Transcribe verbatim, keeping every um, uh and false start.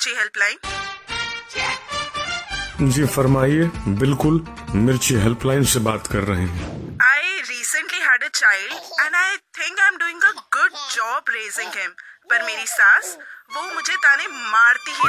मिर्ची हेल्पलाइन। जी फरमाइए, बिल्कुल मिर्ची हेल्पलाइन से बात कर रहे हैं। I recently had a child and I think I am doing a good job raising him, पर मेरी सास वो मुझे ताने मारती ही